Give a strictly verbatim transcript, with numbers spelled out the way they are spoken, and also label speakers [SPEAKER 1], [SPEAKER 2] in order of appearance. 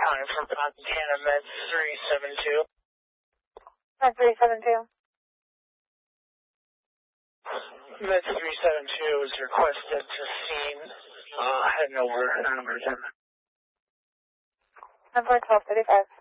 [SPEAKER 1] calling from Fontana Med three seven two.
[SPEAKER 2] Med three seven two.
[SPEAKER 1] Med three seven two is requested to scene, uh, heading over numbers in.
[SPEAKER 2] Number twelve thirty-five.